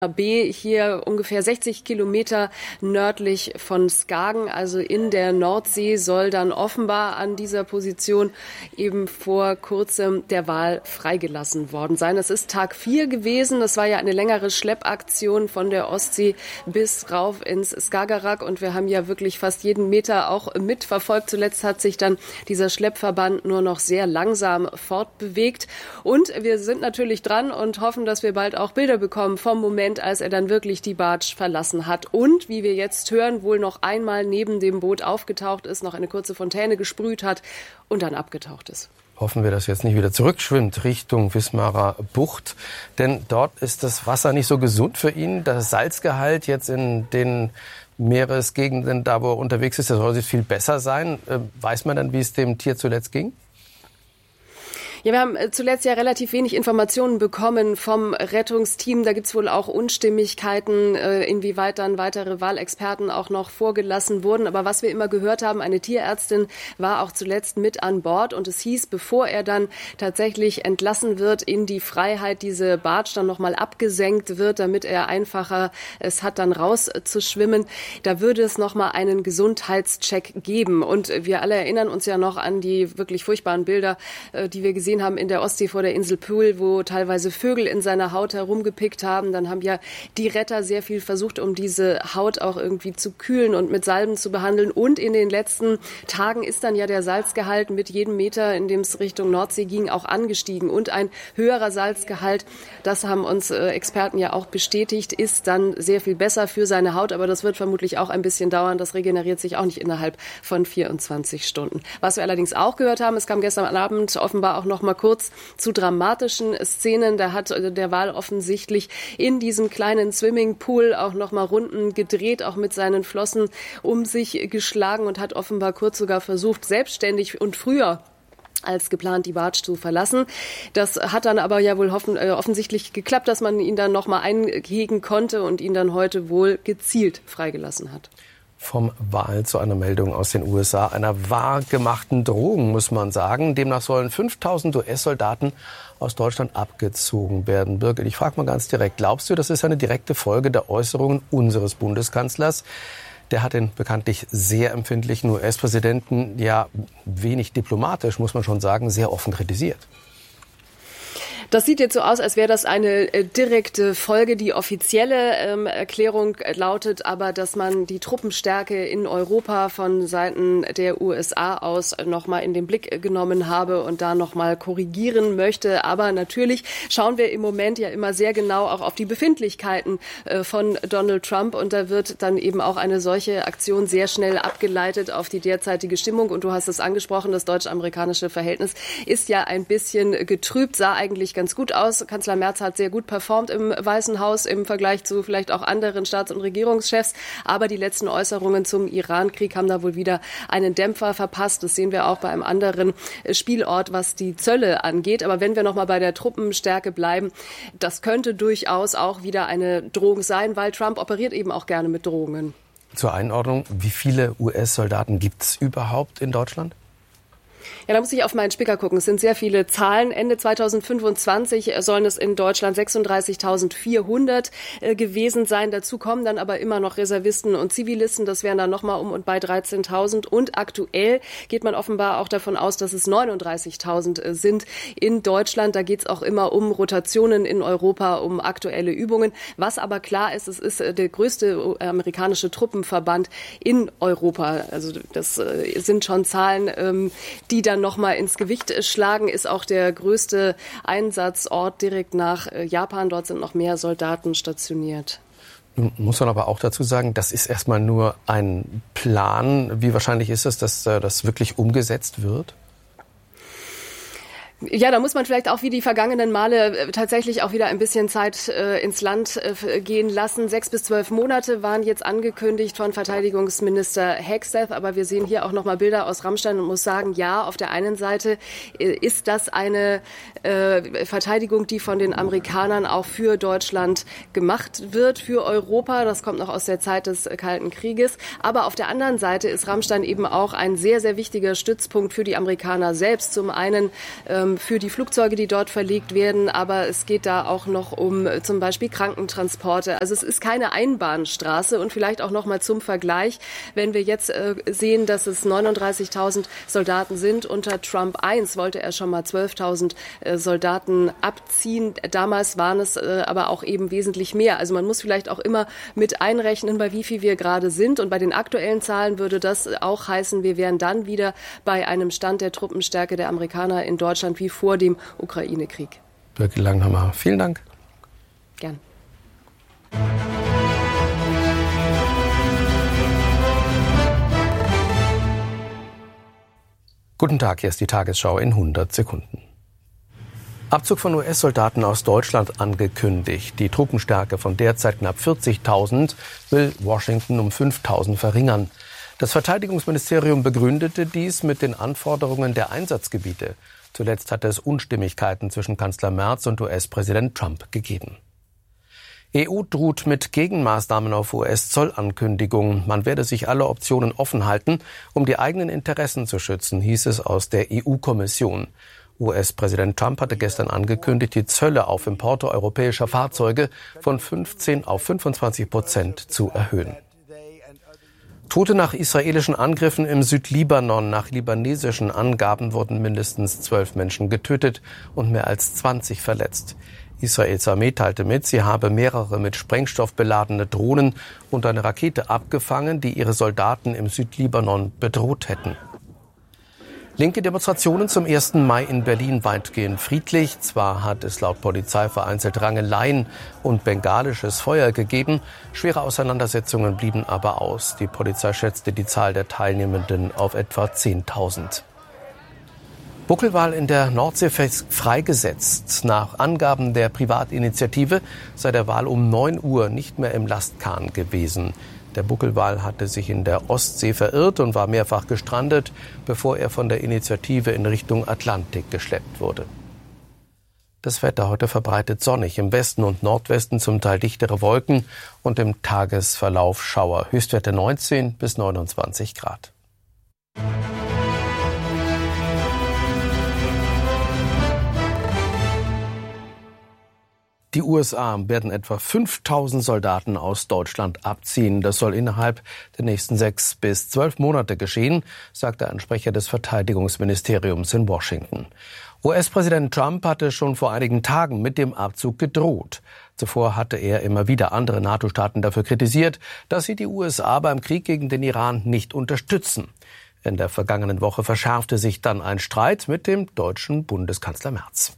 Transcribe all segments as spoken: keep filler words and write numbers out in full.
B hier ungefähr sechzig Kilometer nördlich von Skagen, also in der Nordsee, soll dann offenbar an dieser Position eben vor kurzem der Wal freigelassen worden sein. Das ist Tag vier gewesen. Das war ja eine längere Schleppaktion von der Ostsee bis rauf ins Skagerrak und wir haben ja wirklich fast jeden Meter auch mitverfolgt. Zuletzt hat sich dann dieser Schleppverband nur noch sehr langsam fortbewegt und wir sind natürlich dran und hoffen, dass wir bald auch Bilder bekommen vom Moment, als er dann wirklich die Barge verlassen hat und, wie wir jetzt hören, wohl noch einmal neben dem Boot aufgetaucht ist, noch eine kurze Fontäne gesprüht hat und dann abgetaucht ist. Hoffen wir, dass jetzt nicht wieder zurückschwimmt Richtung Wismarer Bucht, denn dort ist das Wasser nicht so gesund für ihn. Der Salzgehalt jetzt in den Meeresgegenden, da wo er unterwegs ist, das soll jetzt viel besser sein. Weiß man dann, wie es dem Tier zuletzt ging? Ja, wir haben zuletzt ja relativ wenig Informationen bekommen vom Rettungsteam. Da gibt's wohl auch Unstimmigkeiten, inwieweit dann weitere Walexperten auch noch vorgelassen wurden. Aber was wir immer gehört haben, eine Tierärztin war auch zuletzt mit an Bord. Und es hieß, bevor er dann tatsächlich entlassen wird in die Freiheit, diese Barge dann nochmal abgesenkt wird, damit er einfacher es hat, dann rauszuschwimmen. Da würde es nochmal einen Gesundheitscheck geben. Und wir alle erinnern uns ja noch an die wirklich furchtbaren Bilder, die wir gesehen haben in der Ostsee vor der Insel Pöhl, wo teilweise Vögel in seiner Haut herumgepickt haben. Dann haben ja die Retter sehr viel versucht, um diese Haut auch irgendwie zu kühlen und mit Salben zu behandeln. Und in den letzten Tagen ist dann ja der Salzgehalt mit jedem Meter, in dem es Richtung Nordsee ging, auch angestiegen. Und ein höherer Salzgehalt, das haben uns äh, Experten ja auch bestätigt, ist dann sehr viel besser für seine Haut. Aber das wird vermutlich auch ein bisschen dauern. Das regeneriert sich auch nicht innerhalb von vierundzwanzig Stunden. Was wir allerdings auch gehört haben, es kam gestern Abend offenbar auch noch mal kurz zu dramatischen Szenen. Da hat der Wal offensichtlich in diesem kleinen Swimmingpool auch noch mal Runden gedreht, auch mit seinen Flossen um sich geschlagen und hat offenbar kurz sogar versucht, selbstständig und früher als geplant die Barge zu verlassen. Das hat dann aber ja wohl hoffen, äh, offensichtlich geklappt, dass man ihn dann noch mal einhegen konnte und ihn dann heute wohl gezielt freigelassen hat. Vom Wal zu einer Meldung aus den U S A, einer wahrgemachten Drohung, muss man sagen. Demnach sollen fünftausend U S-Soldaten aus Deutschland abgezogen werden. Birgit, ich frage mal ganz direkt, glaubst du, das ist eine direkte Folge der Äußerungen unseres Bundeskanzlers? Der hat den bekanntlich sehr empfindlichen U S-Präsidenten, ja wenig diplomatisch, muss man schon sagen, sehr offen kritisiert. Das sieht jetzt so aus, als wäre das eine äh, direkte Folge. Die offizielle ähm, Erklärung lautet aber, dass man die Truppenstärke in Europa von Seiten der U S A aus nochmal in den Blick genommen habe und da nochmal korrigieren möchte. Aber natürlich schauen wir im Moment ja immer sehr genau auch auf die Befindlichkeiten äh, von Donald Trump. Und da wird dann eben auch eine solche Aktion sehr schnell abgeleitet auf die derzeitige Stimmung. Und du hast es angesprochen, das deutsch-amerikanische Verhältnis ist ja ein bisschen getrübt, sah eigentlich ganz ganz gut aus. Kanzler Merz hat sehr gut performt im Weißen Haus im Vergleich zu vielleicht auch anderen Staats- und Regierungschefs. Aber die letzten Äußerungen zum Iran-Krieg haben da wohl wieder einen Dämpfer verpasst. Das sehen wir auch bei einem anderen Spielort, was die Zölle angeht. Aber wenn wir noch mal bei der Truppenstärke bleiben, das könnte durchaus auch wieder eine Drohung sein, weil Trump operiert eben auch gerne mit Drohungen. Zur Einordnung, wie viele U S-Soldaten gibt es überhaupt in Deutschland? Ja, da muss ich auf meinen Spicker gucken. Es sind sehr viele Zahlen. Ende zweitausendfünfundzwanzig sollen es in Deutschland sechsunddreißigtausendvierhundert äh, gewesen sein. Dazu kommen dann aber immer noch Reservisten und Zivilisten. Das wären dann nochmal um und bei dreizehntausend. Und aktuell geht man offenbar auch davon aus, dass es neununddreißigtausend äh, sind in Deutschland. Da geht es auch immer um Rotationen in Europa, um aktuelle Übungen. Was aber klar ist, es ist äh, der größte amerikanische Truppenverband in Europa. Also das äh, sind schon Zahlen, ähm, die dann noch mal ins Gewicht schlagen, ist auch der größte Einsatzort direkt nach Japan. Dort sind noch mehr Soldaten stationiert. Nun muss man aber auch dazu sagen, das ist erstmal nur ein Plan. Wie wahrscheinlich ist es, dass das wirklich umgesetzt wird? Ja, da muss man vielleicht auch wie die vergangenen Male tatsächlich auch wieder ein bisschen Zeit äh, ins Land äh, gehen lassen. Sechs bis zwölf Monate waren jetzt angekündigt von Verteidigungsminister Hegseth. Aber wir sehen hier auch noch mal Bilder aus Ramstein und muss sagen, ja, auf der einen Seite äh, ist das eine äh, Verteidigung, die von den Amerikanern auch für Deutschland gemacht wird, für Europa. Das kommt noch aus der Zeit des Kalten Krieges. Aber auf der anderen Seite ist Ramstein eben auch ein sehr, sehr wichtiger Stützpunkt für die Amerikaner selbst. Zum einen ähm, ähm, für die Flugzeuge, die dort verlegt werden, aber es geht da auch noch um äh, zum Beispiel Krankentransporte. Also es ist keine Einbahnstraße. Und vielleicht auch noch mal zum Vergleich, wenn wir jetzt äh, sehen, dass es neununddreißigtausend Soldaten sind. Unter Trump eins wollte er schon mal zwölftausend äh, Soldaten abziehen. Damals waren es äh, aber auch eben wesentlich mehr. Also man muss vielleicht auch immer mit einrechnen, bei wie viel wir gerade sind. Und bei den aktuellen Zahlen würde das auch heißen, wir wären dann wieder bei einem Stand der Truppenstärke der Amerikaner in Deutschland wie vor dem Ukraine-Krieg. Birgit Langhammer, vielen Dank. Gern. Guten Tag, hier ist die Tagesschau in hundert Sekunden. Abzug von U S-Soldaten aus Deutschland angekündigt. Die Truppenstärke von derzeit knapp vierzigtausend will Washington um fünftausend verringern. Das Verteidigungsministerium begründete dies mit den Anforderungen der Einsatzgebiete. Zuletzt hatte es Unstimmigkeiten zwischen Kanzler Merz und U S-Präsident Trump gegeben. E U droht mit Gegenmaßnahmen auf U S-Zollankündigungen. Man werde sich alle Optionen offen halten, um die eigenen Interessen zu schützen, hieß es aus der E U-Kommission. U S-Präsident Trump hatte gestern angekündigt, die Zölle auf Importe europäischer Fahrzeuge von fünfzehn auf fünfundzwanzig Prozent zu erhöhen. Tote nach israelischen Angriffen im Südlibanon. Nach libanesischen Angaben wurden mindestens zwölf Menschen getötet und mehr als zwanzig verletzt. Israels Armee teilte mit, sie habe mehrere mit Sprengstoff beladene Drohnen und eine Rakete abgefangen, die ihre Soldaten im Südlibanon bedroht hätten. Linke Demonstrationen zum ersten Mai in Berlin weitgehend friedlich. Zwar hat es laut Polizei vereinzelt Rangeleien und bengalisches Feuer gegeben. Schwere Auseinandersetzungen blieben aber aus. Die Polizei schätzte die Zahl der Teilnehmenden auf etwa zehntausend. Buckelwal in der Nordsee freigesetzt. Nach Angaben der Privatinitiative sei der Wal um neun Uhr nicht mehr im Lastkahn gewesen. Der Buckelwal hatte sich in der Ostsee verirrt und war mehrfach gestrandet, bevor er von der Initiative in Richtung Atlantik geschleppt wurde. Das Wetter heute verbreitet sonnig, im Westen und Nordwesten zum Teil dichtere Wolken und im Tagesverlauf Schauer. Höchstwerte neunzehn bis neunundzwanzig Grad. Die U S A werden etwa fünftausend Soldaten aus Deutschland abziehen. Das soll innerhalb der nächsten sechs bis zwölf Monate geschehen, sagte ein Sprecher des Verteidigungsministeriums in Washington. U S-Präsident Trump hatte schon vor einigen Tagen mit dem Abzug gedroht. Zuvor hatte er immer wieder andere NATO-Staaten dafür kritisiert, dass sie die U S A beim Krieg gegen den Iran nicht unterstützen. In der vergangenen Woche verschärfte sich dann ein Streit mit dem deutschen Bundeskanzler Merz.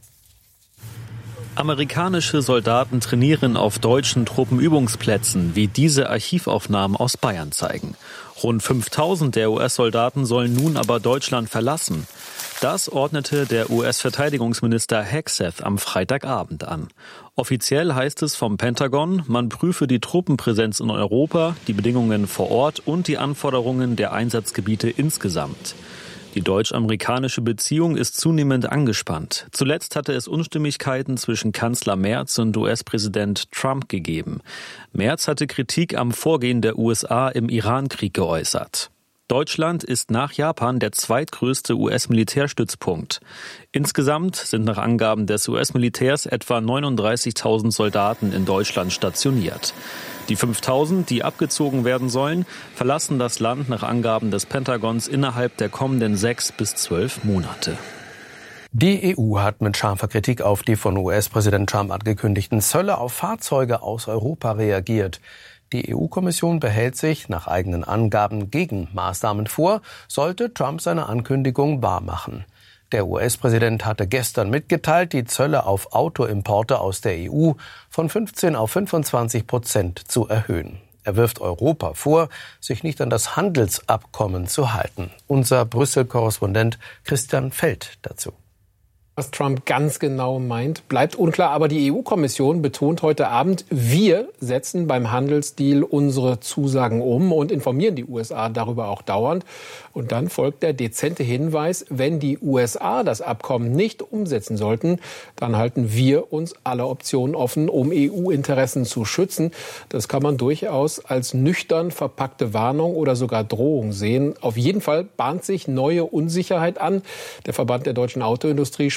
Amerikanische Soldaten trainieren auf deutschen Truppenübungsplätzen, wie diese Archivaufnahmen aus Bayern zeigen. Rund fünftausend der U S-Soldaten sollen nun aber Deutschland verlassen. Das ordnete der U S-Verteidigungsminister Hegseth am Freitagabend an. Offiziell heißt es vom Pentagon, man prüfe die Truppenpräsenz in Europa, die Bedingungen vor Ort und die Anforderungen der Einsatzgebiete insgesamt. Die deutsch-amerikanische Beziehung ist zunehmend angespannt. Zuletzt hatte es Unstimmigkeiten zwischen Kanzler Merz und U S-Präsident Trump gegeben. Merz hatte Kritik am Vorgehen der U S A im Iran-Krieg geäußert. Deutschland ist nach Japan der zweitgrößte U S-Militärstützpunkt. Insgesamt sind nach Angaben des U S-Militärs etwa neununddreißigtausend Soldaten in Deutschland stationiert. Die fünftausend, die abgezogen werden sollen, verlassen das Land nach Angaben des Pentagons innerhalb der kommenden sechs bis zwölf Monate. Die E U hat mit scharfer Kritik auf die von U S-Präsident Trump angekündigten Zölle auf Fahrzeuge aus Europa reagiert. Die E U-Kommission behält sich nach eigenen Angaben Gegenmaßnahmen vor, sollte Trump seine Ankündigung wahrmachen. Der U S-Präsident hatte gestern mitgeteilt, die Zölle auf Autoimporte aus der E U von fünfzehn auf fünfundzwanzig Prozent zu erhöhen. Er wirft Europa vor, sich nicht an das Handelsabkommen zu halten. Unser Brüssel-Korrespondent Christian Feld dazu. Was Trump ganz genau meint, bleibt unklar. Aber die E U-Kommission betont heute Abend, wir setzen beim Handelsdeal unsere Zusagen um und informieren die U S A darüber auch dauernd. Und dann folgt der dezente Hinweis, wenn die U S A das Abkommen nicht umsetzen sollten, dann halten wir uns alle Optionen offen, um E U-Interessen zu schützen. Das kann man durchaus als nüchtern verpackte Warnung oder sogar Drohung sehen. Auf jeden Fall bahnt sich neue Unsicherheit an. Der Verband der deutschen Autoindustrie spricht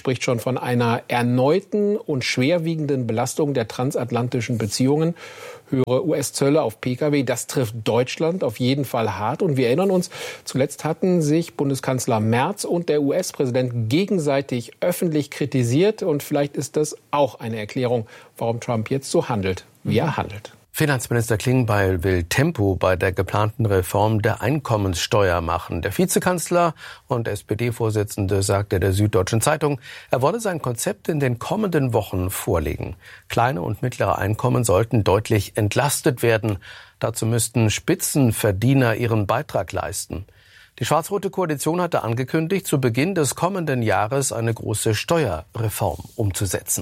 spricht schon von einer erneuten und schwerwiegenden Belastung der transatlantischen Beziehungen. Höhere U S-Zölle auf Pkw, das trifft Deutschland auf jeden Fall hart. Und wir erinnern uns, zuletzt hatten sich Bundeskanzler Merz und der U S-Präsident gegenseitig öffentlich kritisiert. Und vielleicht ist das auch eine Erklärung, warum Trump jetzt so handelt, wie er handelt. Finanzminister Klingbeil will Tempo bei der geplanten Reform der Einkommenssteuer machen. Der Vizekanzler und S P D-Vorsitzende sagte der Süddeutschen Zeitung, er wolle sein Konzept in den kommenden Wochen vorlegen. Kleine und mittlere Einkommen sollten deutlich entlastet werden. Dazu müssten Spitzenverdiener ihren Beitrag leisten. Die schwarz-rote Koalition hatte angekündigt, zu Beginn des kommenden Jahres eine große Steuerreform umzusetzen.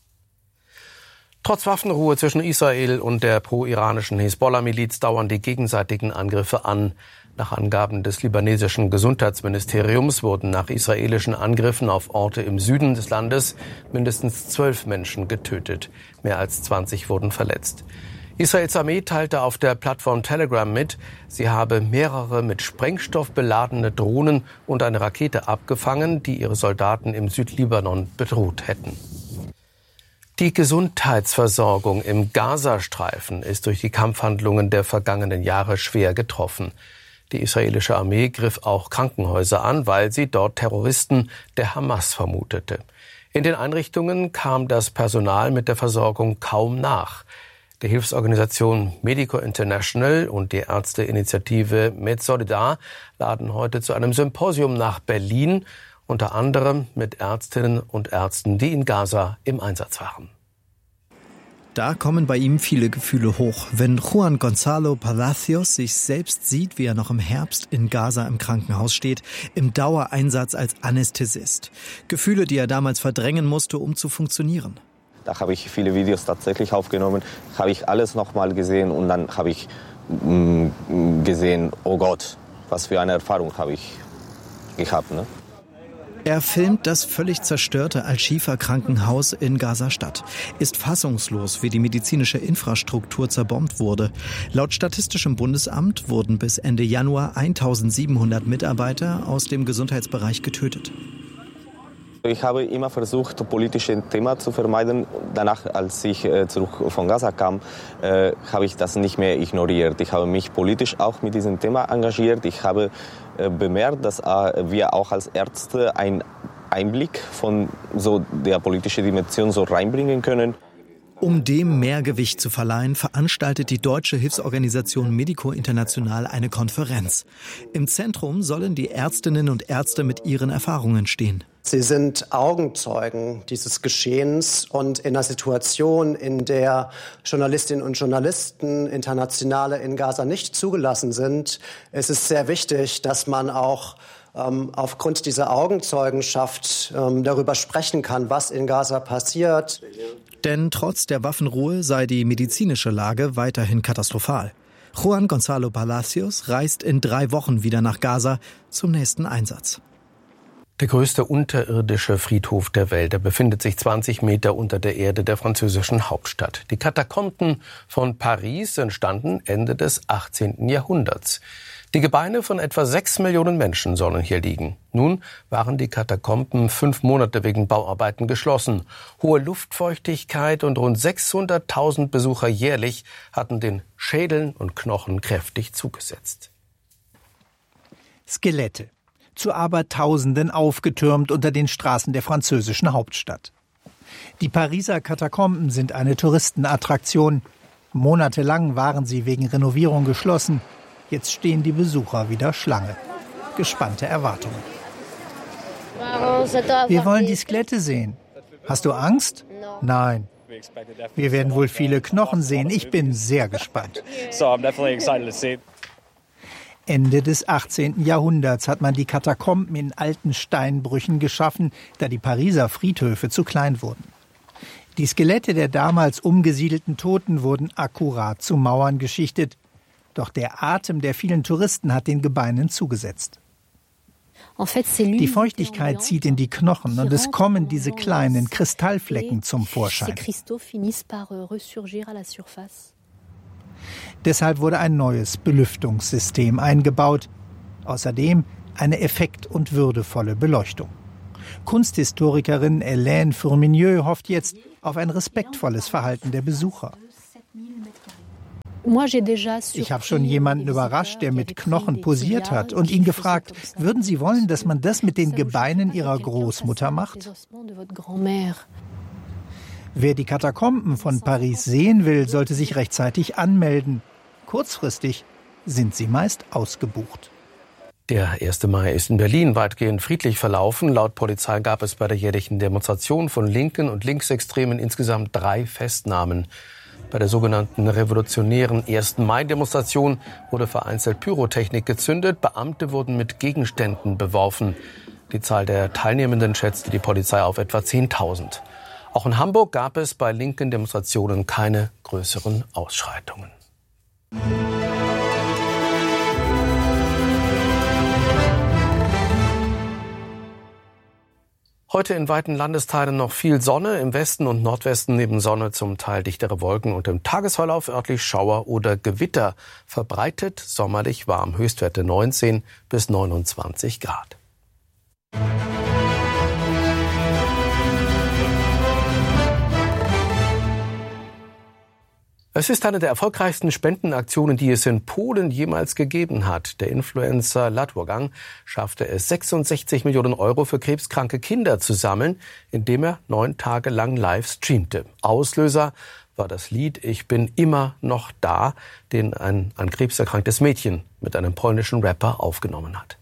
Trotz Waffenruhe zwischen Israel und der pro-iranischen Hisbollah-Miliz dauern die gegenseitigen Angriffe an. Nach Angaben des libanesischen Gesundheitsministeriums wurden nach israelischen Angriffen auf Orte im Süden des Landes mindestens zwölf Menschen getötet. Mehr als zwanzig wurden verletzt. Israels Armee teilte auf der Plattform Telegram mit, sie habe mehrere mit Sprengstoff beladene Drohnen und eine Rakete abgefangen, die ihre Soldaten im Südlibanon bedroht hätten. Die Gesundheitsversorgung im Gazastreifen ist durch die Kampfhandlungen der vergangenen Jahre schwer getroffen. Die israelische Armee griff auch Krankenhäuser an, weil sie dort Terroristen der Hamas vermutete. In den Einrichtungen kam das Personal mit der Versorgung kaum nach. Die Hilfsorganisation Medico International und die Ärzteinitiative MedSolidar laden heute zu einem Symposium nach Berlin, unter anderem mit Ärztinnen und Ärzten, die in Gaza im Einsatz waren. Da kommen bei ihm viele Gefühle hoch, wenn Juan Gonzalo Palacios sich selbst sieht, wie er noch im Herbst in Gaza im Krankenhaus steht, im Dauereinsatz als Anästhesist. Gefühle, die er damals verdrängen musste, um zu funktionieren. Da habe ich viele Videos tatsächlich aufgenommen, habe ich alles nochmal gesehen und dann habe ich mh, gesehen, oh Gott, was für eine Erfahrung habe ich gehabt, ne? Er filmt das völlig zerstörte Al-Shifa-Krankenhaus in Gaza-Stadt, ist fassungslos, wie die medizinische Infrastruktur zerbombt wurde. Laut Statistischem Bundesamt wurden bis Ende Januar eintausendsiebenhundert Mitarbeiter aus dem Gesundheitsbereich getötet. Ich habe immer versucht, politische Themen zu vermeiden. Danach, als ich äh, zurück von Gaza kam, äh, habe ich das nicht mehr ignoriert. Ich habe mich politisch auch mit diesem Thema engagiert. Ich habe äh, bemerkt, dass äh, wir auch als Ärzte einen Einblick von so der politischen Dimension so reinbringen können. Um dem mehr Gewicht zu verleihen, veranstaltet die deutsche Hilfsorganisation Medico International eine Konferenz. Im Zentrum sollen die Ärztinnen und Ärzte mit ihren Erfahrungen stehen. Sie sind Augenzeugen dieses Geschehens und in einer Situation, in der Journalistinnen und Journalisten, Internationale in Gaza nicht zugelassen sind, ist es sehr wichtig, dass man auch ähm, aufgrund dieser Augenzeugenschaft ähm, darüber sprechen kann, was in Gaza passiert. Denn trotz der Waffenruhe sei die medizinische Lage weiterhin katastrophal. Juan Gonzalo Palacios reist in drei Wochen wieder nach Gaza zum nächsten Einsatz. Der größte unterirdische Friedhof der Welt, der befindet sich zwanzig Meter unter der Erde der französischen Hauptstadt. Die Katakomben von Paris entstanden Ende des achtzehnten Jahrhunderts. Die Gebeine von etwa sechs Millionen Menschen sollen hier liegen. Nun waren die Katakomben fünf Monate wegen Bauarbeiten geschlossen. Hohe Luftfeuchtigkeit und rund sechshunderttausend Besucher jährlich hatten den Schädeln und Knochen kräftig zugesetzt. Skelette. Zu Abertausenden aufgetürmt unter den Straßen der französischen Hauptstadt. Die Pariser Katakomben sind eine Touristenattraktion. Monatelang waren sie wegen Renovierung geschlossen. Jetzt stehen die Besucher wieder Schlange. Gespannte Erwartungen. Wir wollen die Skelette sehen. Hast du Angst? Nein. Wir werden wohl viele Knochen sehen. Ich bin sehr gespannt. Ende des achtzehnten Jahrhunderts hat man die Katakomben in alten Steinbrüchen geschaffen, da die Pariser Friedhöfe zu klein wurden. Die Skelette der damals umgesiedelten Toten wurden akkurat zu Mauern geschichtet. Doch der Atem der vielen Touristen hat den Gebeinen zugesetzt. Die Feuchtigkeit zieht in die Knochen und es kommen diese kleinen Kristallflecken zum Vorschein. Deshalb wurde ein neues Belüftungssystem eingebaut. Außerdem eine effekt- und würdevolle Beleuchtung. Kunsthistorikerin Hélène Fourminieux hofft jetzt auf ein respektvolles Verhalten der Besucher. Ich habe schon jemanden überrascht, der mit Knochen posiert hat und ihn gefragt, würden Sie wollen, dass man das mit den Gebeinen Ihrer Großmutter macht? Wer die Katakomben von Paris sehen will, sollte sich rechtzeitig anmelden. Kurzfristig sind sie meist ausgebucht. Der erste Mai ist in Berlin weitgehend friedlich verlaufen. Laut Polizei gab es bei der jährlichen Demonstration von Linken und Linksextremen insgesamt drei Festnahmen. Bei der sogenannten revolutionären ersten Mai-Demonstration wurde vereinzelt Pyrotechnik gezündet. Beamte wurden mit Gegenständen beworfen. Die Zahl der Teilnehmenden schätzte die Polizei auf etwa zehntausend. Auch in Hamburg gab es bei linken Demonstrationen keine größeren Ausschreitungen. Heute in weiten Landesteilen noch viel Sonne, im Westen und Nordwesten neben Sonne zum Teil dichtere Wolken und im Tagesverlauf örtlich Schauer oder Gewitter. Verbreitet sommerlich warm, Höchstwerte neunzehn bis neunundzwanzig Grad. Es ist eine der erfolgreichsten Spendenaktionen, die es in Polen jemals gegeben hat. Der Influencer Latwogang schaffte es, sechsundsechzig Millionen Euro für krebskranke Kinder zu sammeln, indem er neun Tage lang live streamte. Auslöser war das Lied »Ich bin immer noch da«, den ein an Krebs erkranktes Mädchen mit einem polnischen Rapper aufgenommen hat.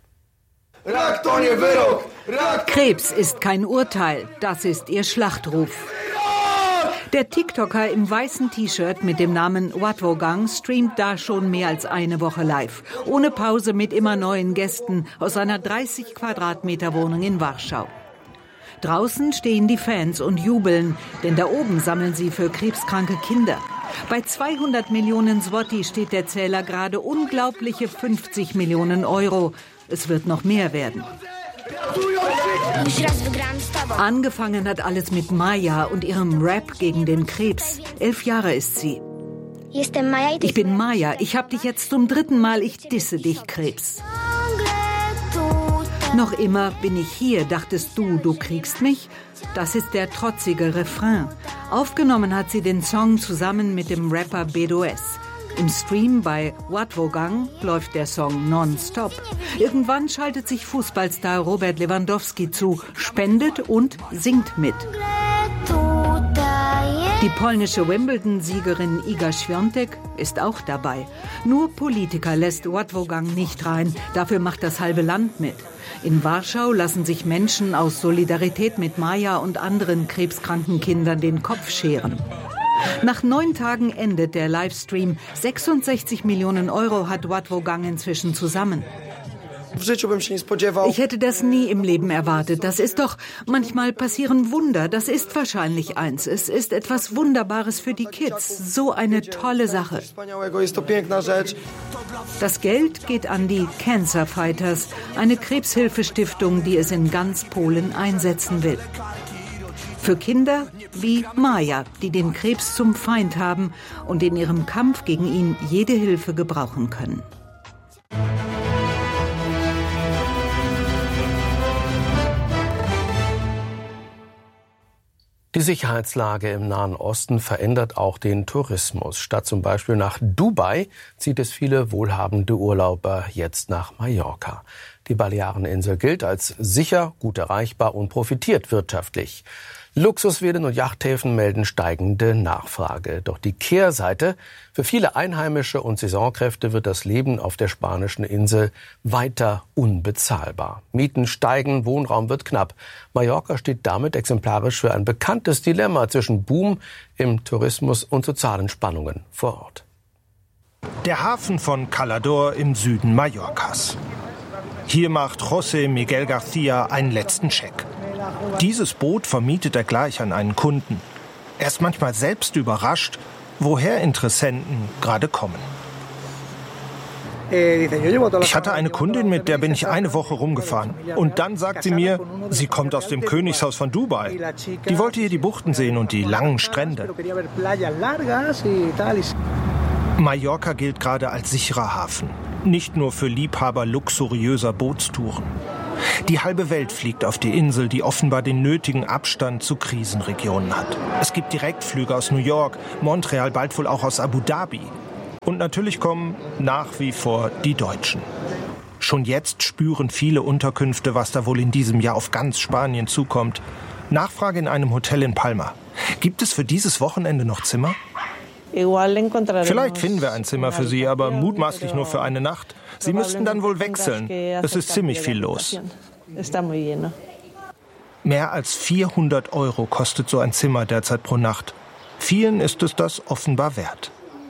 Krebs ist kein Urteil, das ist ihr Schlachtruf. Der TikToker im weißen T-Shirt mit dem Namen Latwogang streamt da schon mehr als eine Woche live. Ohne Pause mit immer neuen Gästen aus seiner dreißig Quadratmeter Wohnung in Warschau. Draußen stehen die Fans und jubeln, denn da oben sammeln sie für krebskranke Kinder. Bei zweihundert Millionen Zloty steht der Zähler gerade unglaubliche fünfzig Millionen Euro. Es wird noch mehr werden. Angefangen hat alles mit Maja und ihrem Rap gegen den Krebs. Elf Jahre ist sie. Ich bin Maja, ich hab dich jetzt zum dritten Mal, ich disse dich, Krebs. Noch immer bin ich hier, dachtest du, du kriegst mich? Das ist der trotzige Refrain. Aufgenommen hat sie den Song zusammen mit dem Rapper Bedo S. Im Stream bei Latwogang läuft der Song nonstop. Irgendwann schaltet sich Fußballstar Robert Lewandowski zu, spendet und singt mit. Die polnische Wimbledon-Siegerin Iga Świątek ist auch dabei. Nur Politiker lässt Latwogang nicht rein, dafür macht das halbe Land mit. In Warschau lassen sich Menschen aus Solidarität mit Maja und anderen krebskranken Kindern den Kopf scheren. Nach neun Tagen endet der Livestream. sechsundsechzig Millionen Euro hat Latwogang inzwischen zusammen. Ich hätte das nie im Leben erwartet. Das ist doch, manchmal passieren Wunder. Das ist wahrscheinlich eins. Es ist etwas Wunderbares für die Kids. So eine tolle Sache. Das Geld geht an die Cancer Fighters, eine Krebshilfestiftung, die es in ganz Polen einsetzen will. Für Kinder wie Maja, die den Krebs zum Feind haben und in ihrem Kampf gegen ihn jede Hilfe gebrauchen können. Die Sicherheitslage im Nahen Osten verändert auch den Tourismus. Statt zum Beispiel nach Dubai zieht es viele wohlhabende Urlauber jetzt nach Mallorca. Die Baleareninsel gilt als sicher, gut erreichbar und profitiert wirtschaftlich. Luxusvillen und Yachthäfen melden steigende Nachfrage. Doch die Kehrseite: Für viele Einheimische und Saisonkräfte wird das Leben auf der spanischen Insel weiter unbezahlbar. Mieten steigen, Wohnraum wird knapp. Mallorca steht damit exemplarisch für ein bekanntes Dilemma zwischen Boom im Tourismus und sozialen Spannungen vor Ort. Der Hafen von Calador im Süden Mallorcas. Hier macht José Miguel García einen letzten Check. Dieses Boot vermietet er gleich an einen Kunden. Er ist manchmal selbst überrascht, woher Interessenten gerade kommen. Ich hatte eine Kundin, mit der bin ich eine Woche rumgefahren. Und dann sagt sie mir, sie kommt aus dem Königshaus von Dubai. Die wollte hier die Buchten sehen und die langen Strände. Mallorca gilt gerade als sicherer Hafen. Nicht nur für Liebhaber luxuriöser Bootstouren. Die halbe Welt fliegt auf die Insel, die offenbar den nötigen Abstand zu Krisenregionen hat. Es gibt Direktflüge aus New York, Montreal, bald wohl auch aus Abu Dhabi. Und natürlich kommen nach wie vor die Deutschen. Schon jetzt spüren viele Unterkünfte, was da wohl in diesem Jahr auf ganz Spanien zukommt. Nachfrage in einem Hotel in Palma. Gibt es für dieses Wochenende noch Zimmer? Vielleicht finden wir ein Zimmer für Sie, aber mutmaßlich nur für eine Nacht. Sie müssten dann wohl wechseln. Es ist ziemlich viel los. Mehr als vierhundert Euro kostet so ein Zimmer derzeit pro Nacht. Vielen ist es das offenbar wert.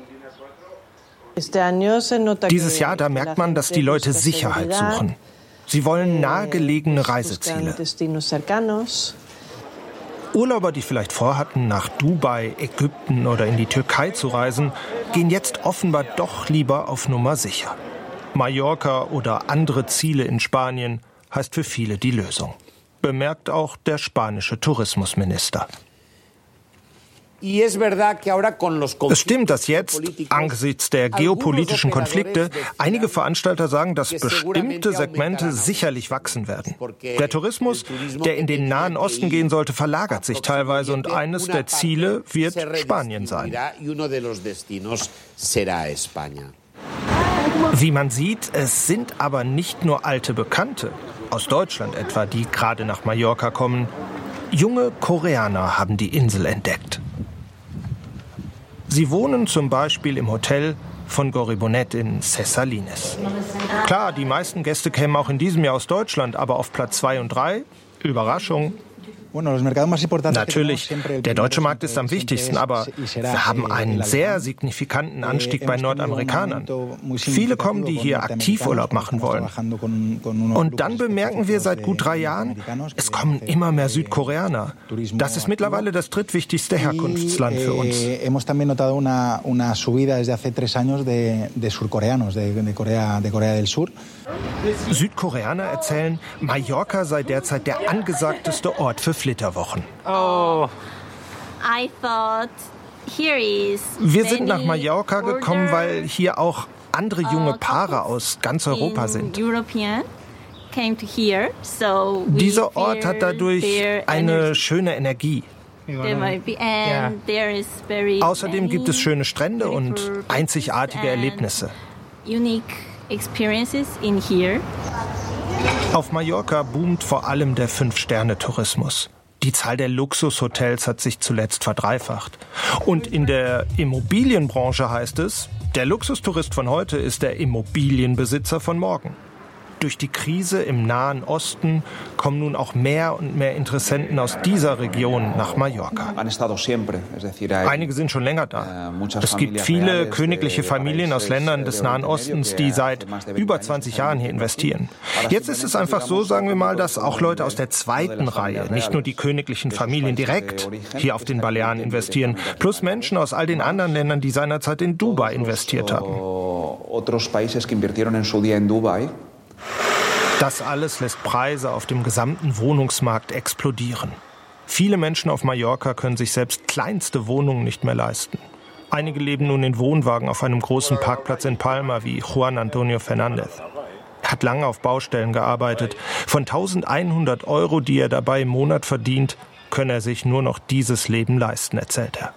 Dieses Jahr, da merkt man, dass die Leute Sicherheit suchen. Sie wollen nahegelegene Reiseziele. Urlauber, die vielleicht vorhatten, nach Dubai, Ägypten oder in die Türkei zu reisen, gehen jetzt offenbar doch lieber auf Nummer sicher. Mallorca oder andere Ziele in Spanien heißt für viele die Lösung. Bemerkt auch der spanische Tourismusminister. Es stimmt, dass jetzt, angesichts der geopolitischen Konflikte, einige Veranstalter sagen, dass bestimmte Segmente sicherlich wachsen werden. Der Tourismus, der in den Nahen Osten gehen sollte, verlagert sich teilweise und eines der Ziele wird Spanien sein. Wie man sieht, es sind aber nicht nur alte Bekannte, aus Deutschland etwa, die gerade nach Mallorca kommen. Junge Koreaner haben die Insel entdeckt. Sie wohnen zum Beispiel im Hotel von Goribonet in Ses Salines. Klar, die meisten Gäste kämen auch in diesem Jahr aus Deutschland, aber auf Platz zwei und drei, Überraschung. Natürlich, der deutsche Markt ist am wichtigsten, aber wir haben einen sehr signifikanten Anstieg bei Nordamerikanern. Viele kommen, die hier Aktivurlaub machen wollen. Und dann bemerken wir seit gut drei Jahren, es kommen immer mehr Südkoreaner. Das ist mittlerweile das drittwichtigste Herkunftsland für uns. Südkoreaner erzählen, Mallorca sei derzeit der angesagteste Ort für Flitterwochen. Oh. I thought here is Wir sind nach Mallorca gekommen, weil hier auch andere junge Paare aus ganz Europa sind. Dieser Ort hat dadurch eine schöne Energie. Außerdem gibt es schöne Strände und einzigartige Erlebnisse. Auf Mallorca boomt vor allem der Fünf-Sterne-Tourismus. Die Zahl der Luxushotels hat sich zuletzt verdreifacht. Und in der Immobilienbranche heißt es, der Luxustourist von heute ist der Immobilienbesitzer von morgen. Durch die Krise im Nahen Osten kommen nun auch mehr und mehr Interessenten aus dieser Region nach Mallorca. Einige sind schon länger da. Es gibt viele königliche Familien aus Ländern des Nahen Ostens, die seit über zwanzig Jahren hier investieren. Jetzt ist es einfach so, sagen wir mal, dass auch Leute aus der zweiten Reihe, nicht nur die königlichen Familien direkt, hier auf den Balearen investieren, plus Menschen aus all den anderen Ländern, die seinerzeit in Dubai investiert haben. Das alles lässt Preise auf dem gesamten Wohnungsmarkt explodieren. Viele Menschen auf Mallorca können sich selbst kleinste Wohnungen nicht mehr leisten. Einige leben nun in Wohnwagen auf einem großen Parkplatz in Palma, wie Juan Antonio Fernández. Er hat lange auf Baustellen gearbeitet. Von eintausendeinhundert Euro, die er dabei im Monat verdient, könne er sich nur noch dieses Leben leisten, erzählt er.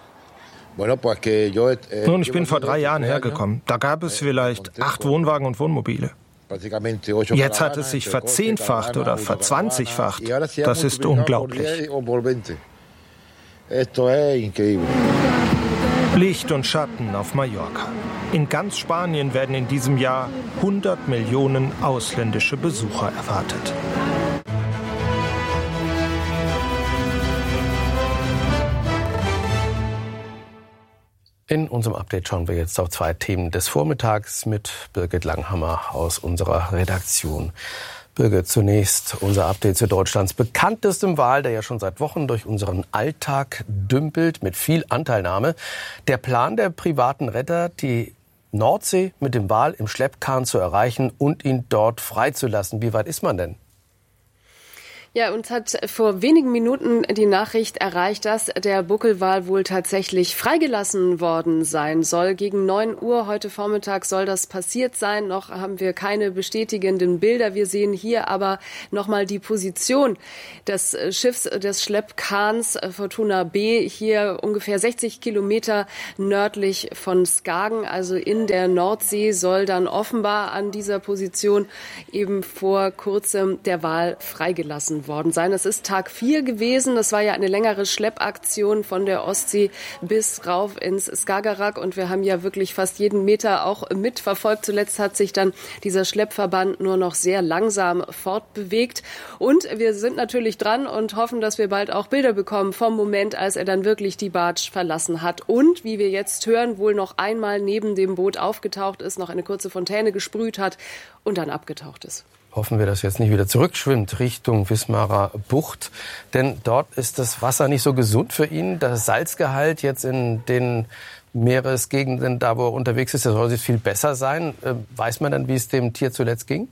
Nun, ich bin vor drei Jahren hergekommen. Da gab es vielleicht acht Wohnwagen und Wohnmobile. Jetzt hat es sich verzehnfacht oder verzwanzigfacht. Das ist unglaublich. Licht und Schatten auf Mallorca. In ganz Spanien werden in diesem Jahr hundert Millionen ausländische Besucher erwartet. In unserem Update schauen wir jetzt auf zwei Themen des Vormittags mit Birgit Langhammer aus unserer Redaktion. Birgit, zunächst unser Update zu Deutschlands bekanntestem Wal, der ja schon seit Wochen durch unseren Alltag dümpelt mit viel Anteilnahme. Der Plan der privaten Retter, die Nordsee mit dem Wal im Schleppkahn zu erreichen und ihn dort freizulassen. Wie weit ist man denn? Ja, uns hat vor wenigen Minuten die Nachricht erreicht, dass der Buckelwal wohl tatsächlich freigelassen worden sein soll. Gegen neun Uhr heute Vormittag soll das passiert sein. Noch haben wir keine bestätigenden Bilder. Wir sehen hier aber nochmal die Position des Schiffs des Schleppkahns Fortuna B, hier ungefähr sechzig Kilometer nördlich von Skagen, also in der Nordsee, soll dann offenbar an dieser Position eben vor kurzem der Wal freigelassen worden sein. Es ist Tag vier gewesen. Das war ja eine längere Schleppaktion von der Ostsee bis rauf ins Skagerrak. Und wir haben ja wirklich fast jeden Meter auch mitverfolgt. Zuletzt hat sich dann dieser Schleppverband nur noch sehr langsam fortbewegt. Und wir sind natürlich dran und hoffen, dass wir bald auch Bilder bekommen vom Moment, als er dann wirklich die Barge verlassen hat. Und, wie wir jetzt hören, wohl noch einmal neben dem Boot aufgetaucht ist, noch eine kurze Fontäne gesprüht hat und dann abgetaucht ist. Hoffen wir, dass jetzt nicht wieder zurückschwimmt Richtung Wismarer Bucht. Denn dort ist das Wasser nicht so gesund für ihn. Der Salzgehalt jetzt in den Meeresgegenden, da wo er unterwegs ist, der soll jetzt viel besser sein. Weiß man dann, wie es dem Tier zuletzt ging?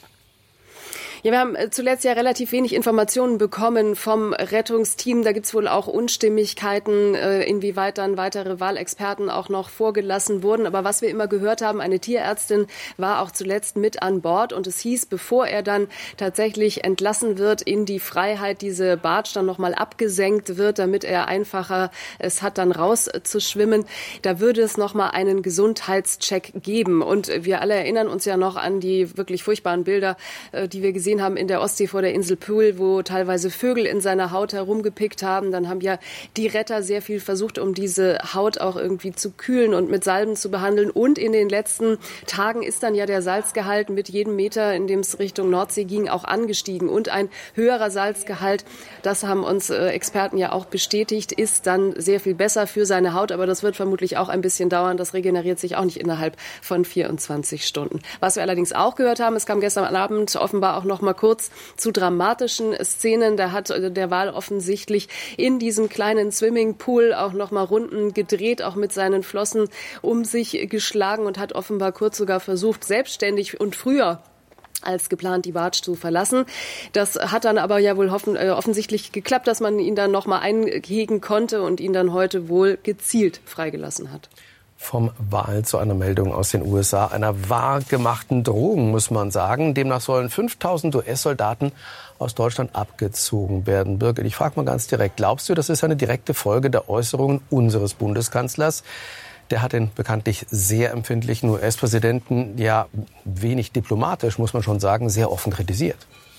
Ja, wir haben zuletzt ja relativ wenig Informationen bekommen vom Rettungsteam. Da gibt's wohl auch Unstimmigkeiten, inwieweit dann weitere Walexperten auch noch vorgelassen wurden. Aber was wir immer gehört haben, eine Tierärztin war auch zuletzt mit an Bord. Und es hieß, bevor er dann tatsächlich entlassen wird in die Freiheit, diese Barge dann nochmal abgesenkt wird, damit er einfacher es hat, dann rauszuschwimmen, da würde es nochmal einen Gesundheitscheck geben. Und wir alle erinnern uns ja noch an die wirklich furchtbaren Bilder, die wir gesehen haben in der Ostsee vor der Insel Pöhl, wo teilweise Vögel in seiner Haut herumgepickt haben. Dann haben ja die Retter sehr viel versucht, um diese Haut auch irgendwie zu kühlen und mit Salben zu behandeln. Und in den letzten Tagen ist dann ja der Salzgehalt mit jedem Meter, in dem es Richtung Nordsee ging, auch angestiegen. Und ein höherer Salzgehalt, das haben uns äh, Experten ja auch bestätigt, ist dann sehr viel besser für seine Haut. Aber das wird vermutlich auch ein bisschen dauern. Das regeneriert sich auch nicht innerhalb von vierundzwanzig Stunden. Was wir allerdings auch gehört haben, es kam gestern Abend offenbar auch noch mal kurz zu dramatischen Szenen. Da hat der Wal offensichtlich in diesem kleinen Swimmingpool auch noch mal Runden gedreht, auch mit seinen Flossen um sich geschlagen und hat offenbar kurz sogar versucht, selbstständig und früher als geplant die Barge zu verlassen. Das hat dann aber ja wohl hoffen, äh, offensichtlich geklappt, dass man ihn dann noch mal einhegen konnte und ihn dann heute wohl gezielt freigelassen hat. Vom Wal zu einer Meldung aus den U S A, einer wahrgemachten Drohung, muss man sagen. Demnach sollen fünftausend U S-Soldaten aus Deutschland abgezogen werden. Birgit, ich frage mal ganz direkt, glaubst du, das ist eine direkte Folge der Äußerungen unseres Bundeskanzlers? Der hat den bekanntlich sehr empfindlichen U S-Präsidenten, ja wenig diplomatisch, muss man schon sagen, sehr offen kritisiert.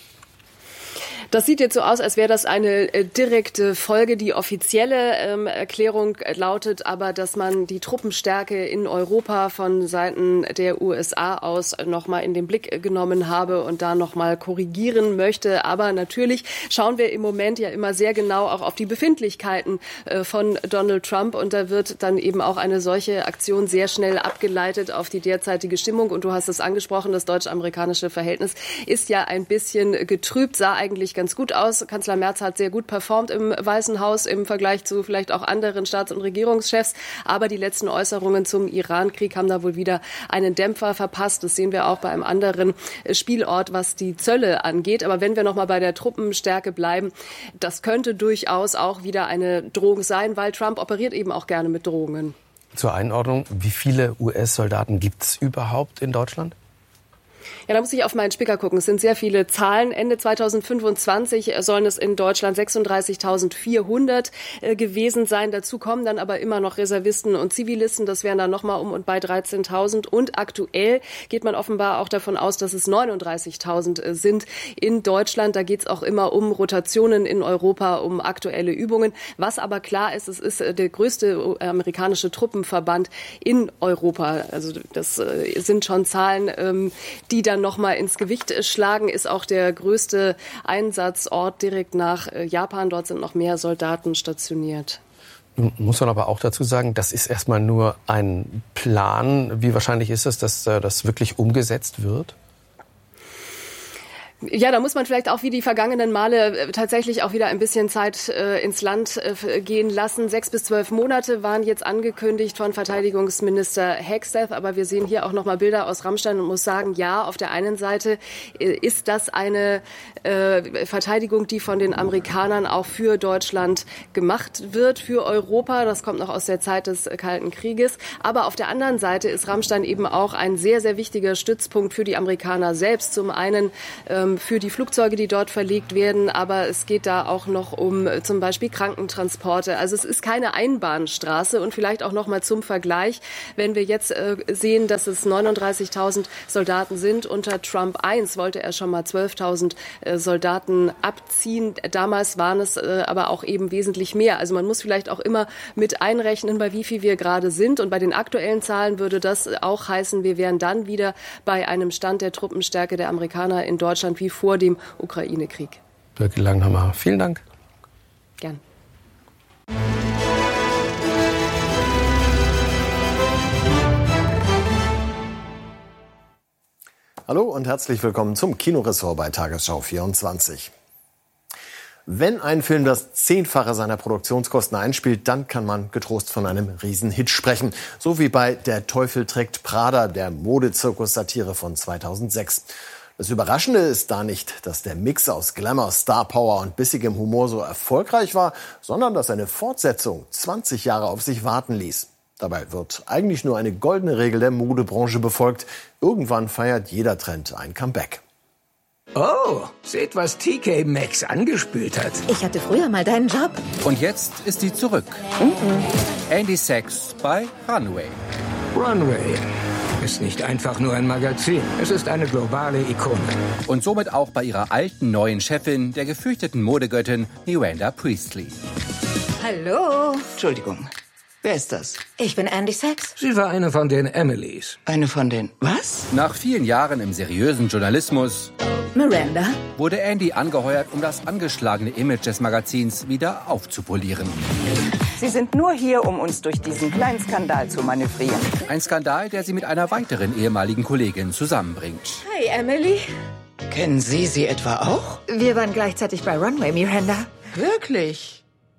Das sieht jetzt so aus, als wäre das eine äh, direkte Folge. Die offizielle ähm, Erklärung lautet aber, dass man die Truppenstärke in Europa von Seiten der U S A aus noch mal in den Blick genommen habe und da noch mal korrigieren möchte. Aber natürlich schauen wir im Moment ja immer sehr genau auch auf die Befindlichkeiten äh, von Donald Trump. Und da wird dann eben auch eine solche Aktion sehr schnell abgeleitet auf die derzeitige Stimmung. Und du hast es angesprochen, das deutsch-amerikanische Verhältnis ist ja ein bisschen getrübt, sah eigentlich ganz ganz gut aus. Kanzler Merz hat sehr gut performt im Weißen Haus im Vergleich zu vielleicht auch anderen Staats- und Regierungschefs. Aber die letzten Äußerungen zum Iran-Krieg haben da wohl wieder einen Dämpfer verpasst. Das sehen wir auch bei einem anderen Spielort, was die Zölle angeht. Aber wenn wir noch mal bei der Truppenstärke bleiben, das könnte durchaus auch wieder eine Drohung sein, weil Trump operiert eben auch gerne mit Drohungen. Zur Einordnung, wie viele U S-Soldaten gibt es überhaupt in Deutschland? Ja, da muss ich auf meinen Spicker gucken. Es sind sehr viele Zahlen. Ende zweitausendfünfundzwanzig sollen es in Deutschland sechsunddreißigtausendvierhundert äh, gewesen sein. Dazu kommen dann aber immer noch Reservisten und Zivilisten. Das wären dann nochmal um und bei dreizehntausend. Und aktuell geht man offenbar auch davon aus, dass es neununddreißigtausend sind in Deutschland. Da geht es auch immer um Rotationen in Europa, um aktuelle Übungen. Was aber klar ist, es ist der größte amerikanische Truppenverband in Europa. Also das äh, sind schon Zahlen, ähm, die dann noch mal ins Gewicht schlagen, ist auch der größte Einsatzort direkt nach Japan. Dort sind noch mehr Soldaten stationiert. Muss man aber auch dazu sagen, das ist erstmal nur ein Plan. Wie wahrscheinlich ist es, dass das wirklich umgesetzt wird? Ja, da muss man vielleicht auch wie die vergangenen Male tatsächlich auch wieder ein bisschen Zeit äh, ins Land äh, gehen lassen. Sechs bis zwölf Monate waren jetzt angekündigt von Verteidigungsminister Hegseth. Aber wir sehen hier auch noch mal Bilder aus Ramstein und muss sagen, ja, auf der einen Seite äh, ist das eine äh, Verteidigung, die von den Amerikanern auch für Deutschland gemacht wird, für Europa. Das kommt noch aus der Zeit des Kalten Krieges. Aber auf der anderen Seite ist Ramstein eben auch ein sehr, sehr wichtiger Stützpunkt für die Amerikaner selbst. Zum einen ähm, für die Flugzeuge, die dort verlegt werden, aber es geht da auch noch um äh, zum Beispiel Krankentransporte. Also es ist keine Einbahnstraße und vielleicht auch noch mal zum Vergleich, wenn wir jetzt äh, sehen, dass es neununddreißigtausend Soldaten sind. Unter Trump eins wollte er schon mal zwölftausend äh, Soldaten abziehen. Damals waren es äh, aber auch eben wesentlich mehr. Also man muss vielleicht auch immer mit einrechnen, bei wie viel wir gerade sind. Und bei den aktuellen Zahlen würde das auch heißen, wir wären dann wieder bei einem Stand der Truppenstärke der Amerikaner in Deutschland wie vor dem Ukraine-Krieg. Birgit Langhammer, vielen Dank. Gern. Hallo und herzlich willkommen zum Kinoressort bei Tagesschau vierundzwanzig. Wenn ein Film das Zehnfache seiner Produktionskosten einspielt, dann kann man getrost von einem Riesenhit sprechen. So wie bei Der Teufel trägt Prada, der Modezirkus-Satire von zweitausendsechs. Das Überraschende ist da nicht, dass der Mix aus Glamour, Star Power und bissigem Humor so erfolgreich war, sondern dass eine Fortsetzung zwanzig Jahre auf sich warten ließ. Dabei wird eigentlich nur eine goldene Regel der Modebranche befolgt. Irgendwann feiert jeder Trend ein Comeback. Oh, seht, was T K Maxx angespült hat. Ich hatte früher mal deinen Job. Und jetzt ist sie zurück. Mhm. Andy Sachs bei Runway. Runway ist nicht einfach nur ein Magazin. Es ist eine globale Ikone. Und somit auch bei ihrer alten neuen Chefin, der gefürchteten Modegöttin Miranda Priestley. Hallo. Entschuldigung, wer ist das? Ich bin Andy Sachs. Sie war eine von den Emilys. Eine von den... Was? Nach vielen Jahren im seriösen Journalismus... Miranda? ...wurde Andy angeheuert, um das angeschlagene Image des Magazins wieder aufzupolieren. Sie sind nur hier, um uns durch diesen kleinen Skandal zu manövrieren. Ein Skandal, der sie mit einer weiteren ehemaligen Kollegin zusammenbringt. Hi, Emily. Kennen Sie sie etwa auch? Wir waren gleichzeitig bei Runway, Miranda. Wirklich?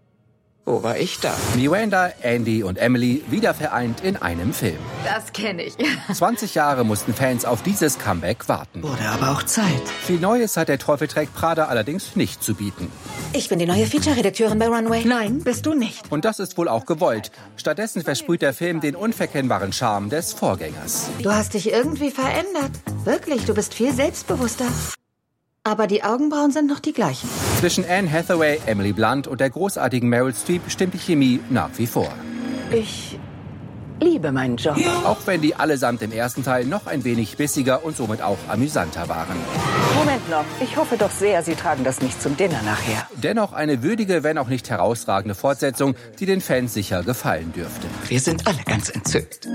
Wo war ich da? Miranda, Andy und Emily wieder vereint in einem Film. Das kenne ich. zwanzig Jahre mussten Fans auf dieses Comeback warten. Wurde aber auch Zeit. Viel Neues hat Der Teufel trägt Prada allerdings nicht zu bieten. Ich bin die neue Feature-Redakteurin bei Runway. Nein, bist du nicht. Und das ist wohl auch gewollt. Stattdessen versprüht der Film den unverkennbaren Charme des Vorgängers. Du hast dich irgendwie verändert. Wirklich, du bist viel selbstbewusster. Aber die Augenbrauen sind noch die gleichen. Zwischen Anne Hathaway, Emily Blunt und der großartigen Meryl Streep stimmt die Chemie nach wie vor. Ich liebe meinen Job. Auch wenn die allesamt im ersten Teil noch ein wenig bissiger und somit auch amüsanter waren. Moment noch. Ich hoffe doch sehr, Sie tragen das nicht zum Dinner nachher. Dennoch eine würdige, wenn auch nicht herausragende Fortsetzung, die den Fans sicher gefallen dürfte. Wir sind alle ganz entzückt.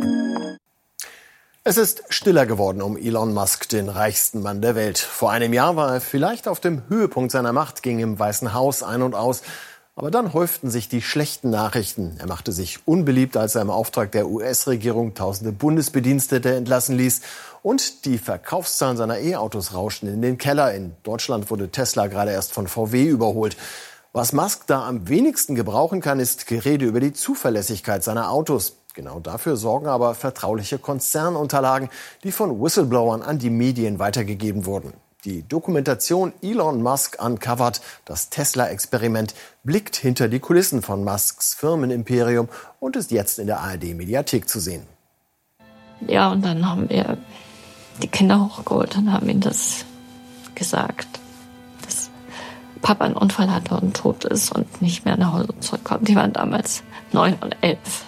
Es ist stiller geworden um Elon Musk, den reichsten Mann der Welt. Vor einem Jahr war er vielleicht auf dem Höhepunkt seiner Macht, ging im Weißen Haus ein und aus. Aber dann häuften sich die schlechten Nachrichten. Er machte sich unbeliebt, als er im Auftrag der U S-Regierung tausende Bundesbedienstete entlassen ließ. Und die Verkaufszahlen seiner E-Autos rauschten in den Keller. In Deutschland wurde Tesla gerade erst von V W überholt. Was Musk da am wenigsten gebrauchen kann, ist Gerede über die Zuverlässigkeit seiner Autos. Genau dafür sorgen aber vertrauliche Konzernunterlagen, die von Whistleblowern an die Medien weitergegeben wurden. Die Dokumentation Elon Musk Uncovered, das Tesla-Experiment, blickt hinter die Kulissen von Musks Firmenimperium und ist jetzt in der A R D-Mediathek zu sehen. Ja, und dann haben wir die Kinder hochgeholt und haben ihnen das gesagt, dass Papa einen Unfall hatte und tot ist und nicht mehr nach Hause zurückkommt. Die waren damals neun und elf.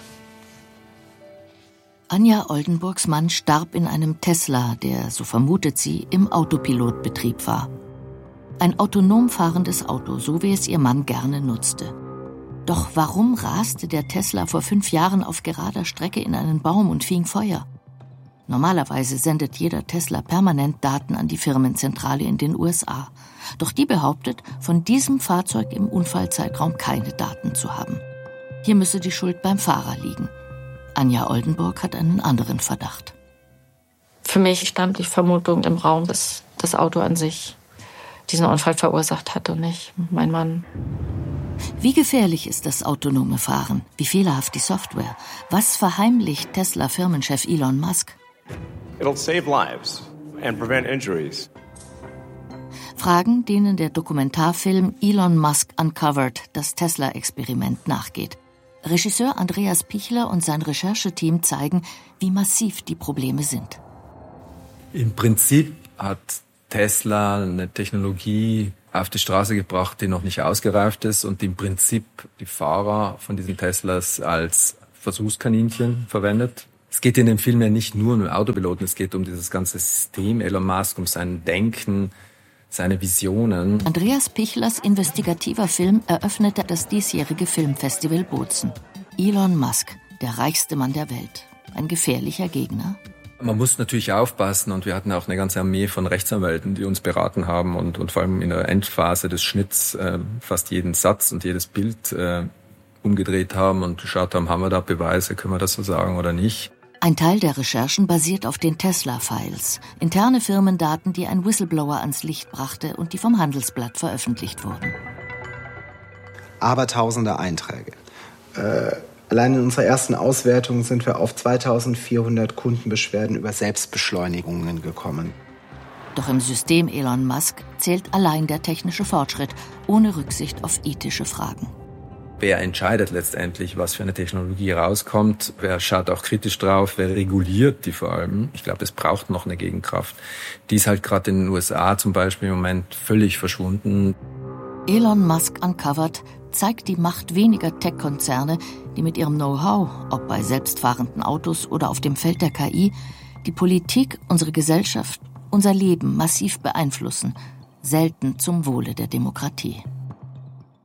Anja Oldenburgs Mann starb in einem Tesla, der, so vermutet sie, im Autopilotbetrieb war. Ein autonom fahrendes Auto, so wie es ihr Mann gerne nutzte. Doch warum raste der Tesla vor fünf Jahren auf gerader Strecke in einen Baum und fing Feuer? Normalerweise sendet jeder Tesla permanent Daten an die Firmenzentrale in den U S A. Doch die behauptet, von diesem Fahrzeug im Unfallzeitraum keine Daten zu haben. Hier müsse die Schuld beim Fahrer liegen. Anja Oldenburg hat einen anderen Verdacht. Für mich stand die Vermutung im Raum, dass das Auto an sich diesen Unfall verursacht hat und nicht mein Mann. Wie gefährlich ist das autonome Fahren? Wie fehlerhaft die Software? Was verheimlicht Tesla-Firmenchef Elon Musk? It'll save lives and prevent injuries. Fragen, denen der Dokumentarfilm Elon Musk Uncovered, das Tesla-Experiment, nachgeht. Regisseur Andreas Pichler und sein Rechercheteam zeigen, wie massiv die Probleme sind. Im Prinzip hat Tesla eine Technologie auf die Straße gebracht, die noch nicht ausgereift ist und im Prinzip die Fahrer von diesen Teslas als Versuchskaninchen verwendet. Es geht in dem Film ja nicht nur um Autopiloten, es geht um dieses ganze System Elon Musk, um sein Denken, seine Visionen. Andreas Pichlers investigativer Film eröffnete das diesjährige Filmfestival Bozen. Elon Musk, der reichste Mann der Welt. Ein gefährlicher Gegner. Man muss natürlich aufpassen und wir hatten auch eine ganze Armee von Rechtsanwälten, die uns beraten haben und, und vor allem in der Endphase des Schnitts äh, fast jeden Satz und jedes Bild äh, umgedreht haben und geschaut haben, haben wir da Beweise, können wir das so sagen oder nicht. Ein Teil der Recherchen basiert auf den Tesla-Files, interne Firmendaten, die ein Whistleblower ans Licht brachte und die vom Handelsblatt veröffentlicht wurden. Abertausende Einträge. Äh, allein in unserer ersten Auswertung sind wir auf zweitausendvierhundert Kundenbeschwerden über Selbstbeschleunigungen gekommen. Doch im System Elon Musk zählt allein der technische Fortschritt, ohne Rücksicht auf ethische Fragen. Wer entscheidet letztendlich, was für eine Technologie rauskommt? Wer schaut auch kritisch drauf? Wer reguliert die vor allem? Ich glaube, es braucht noch eine Gegenkraft. Die ist halt gerade in den U S A zum Beispiel im Moment völlig verschwunden. Elon Musk Uncovered zeigt die Macht weniger Tech-Konzerne, die mit ihrem Know-how, ob bei selbstfahrenden Autos oder auf dem Feld der K I, die Politik, unsere Gesellschaft, unser Leben massiv beeinflussen, selten zum Wohle der Demokratie.